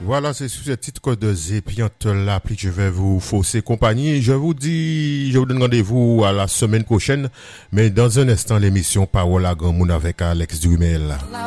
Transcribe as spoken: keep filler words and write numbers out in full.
Voilà, c'est sur ce titre de Zépiante là, puis je vais vous fausser compagnie. Je vous dis, je vous donne rendez-vous à la semaine prochaine, mais dans un instant, l'émission Parole à Grand Monde avec Alex Dumel.